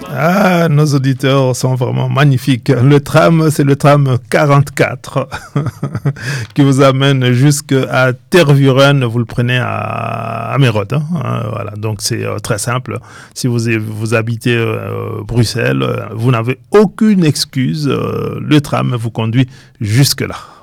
Ah, nos auditeurs sont vraiment magnifiques. Le tram, c'est le tram 44 qui vous amène jusqu'à Tervuren. Vous le prenez à Mérode. Voilà, donc c'est très simple. Si vous habitez Bruxelles, vous n'avez aucune excuse. Le tram vous conduit jusque-là.